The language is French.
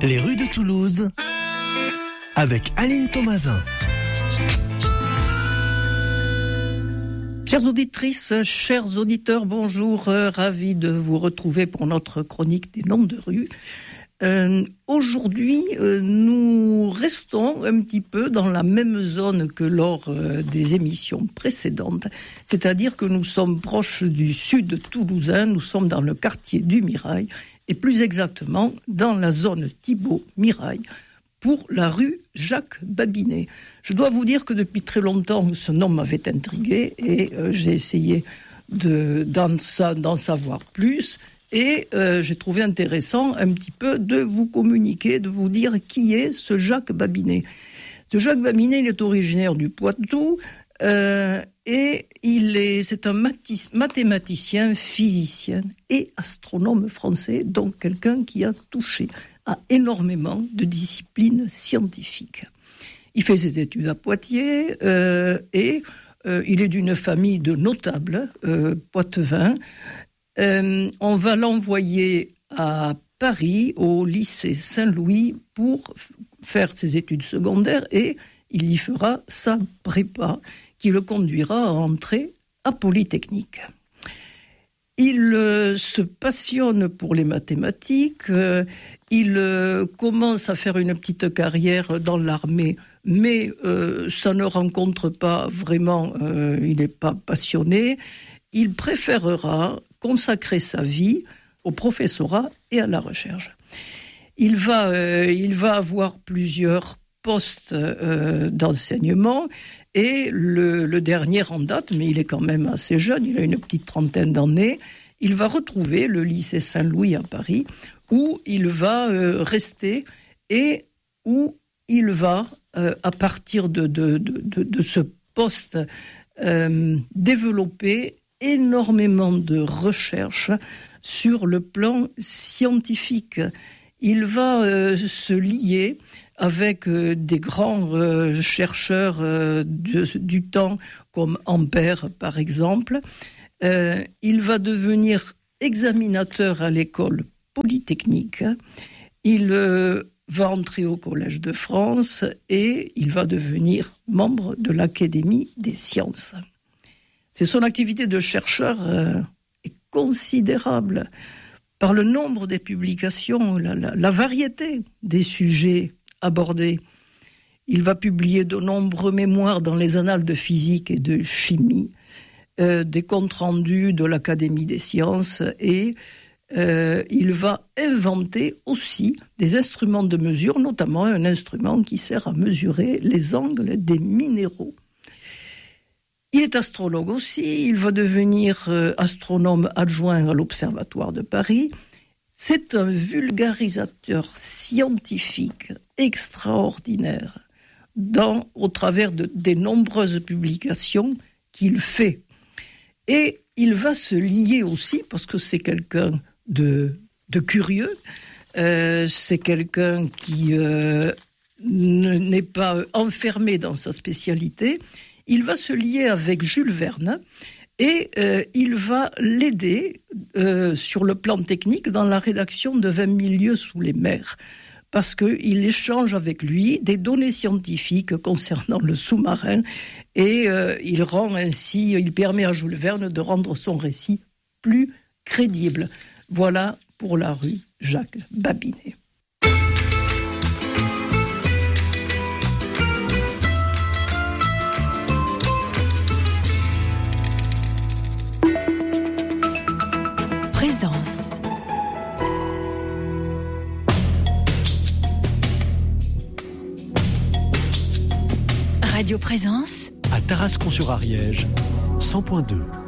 Les rues de Toulouse avec Aline Thomasin. Chères auditrices, chers auditeurs, bonjour, ravi de vous retrouver pour notre chronique des noms de rues. Aujourd'hui, nous restons un petit peu dans la même zone que lors des émissions précédentes, c'est-à-dire que nous sommes proches du sud toulousain, nous sommes dans le quartier du Mirail, et plus exactement dans la zone Thibault-Mirail, pour la rue Jacques Babinet. Je dois vous dire que depuis très longtemps, ce nom m'avait intrigué et j'ai essayé d'en savoir plus. Et j'ai trouvé intéressant un petit peu de vous communiquer, de vous dire qui est ce Jacques Babinet. Ce Jacques Babinet, il est originaire du Poitou et c'est un mathématicien, physicien et astronome français, donc quelqu'un qui a touché à énormément de disciplines scientifiques. Il fait ses études à Poitiers et il est d'une famille de notables poitevins. On va l'envoyer à Paris, au lycée Saint-Louis, pour faire ses études secondaires et il y fera sa prépa qui le conduira à entrer à Polytechnique. Il se passionne pour les mathématiques, il commence à faire une petite carrière dans l'armée, mais ça ne rencontre pas vraiment, il n'est pas passionné. Il préférera consacrer sa vie au professorat et à la recherche. Il va avoir plusieurs postes d'enseignement et le dernier en date, mais il est quand même assez jeune, il a une petite trentaine d'années, il va retrouver le lycée Saint-Louis à Paris où il va rester et où il va, à partir de ce poste, développer énormément de recherches sur le plan scientifique. Il va se lier avec des grands chercheurs du temps, comme Ampère par exemple. Il va devenir examinateur à l'école Polytechnique. Il va entrer au Collège de France et il va devenir membre de l'Académie des sciences. Son activité de chercheur est considérable par le nombre des publications, la variété des sujets abordés. Il va publier de nombreux mémoires dans les annales de physique et de chimie, des comptes rendus de l'Académie des sciences et il va inventer aussi des instruments de mesure, notamment un instrument qui sert à mesurer les angles des minéraux. Il est astrologue aussi, il va devenir astronome adjoint à l'Observatoire de Paris. C'est un vulgarisateur scientifique extraordinaire au travers des nombreuses publications qu'il fait. Et il va se lier aussi, parce que c'est quelqu'un de curieux, c'est quelqu'un qui n'est pas enfermé dans sa spécialité. Il va se lier avec Jules Verne et il va l'aider sur le plan technique dans la rédaction de 20 000 lieues sous les mers, parce qu'il échange avec lui des données scientifiques concernant le sous-marin et il permet à Jules Verne de rendre son récit plus crédible. Voilà pour la rue Jacques Babinet. Présence. Radio Présence. À Tarascon-sur-Ariège, 100.2.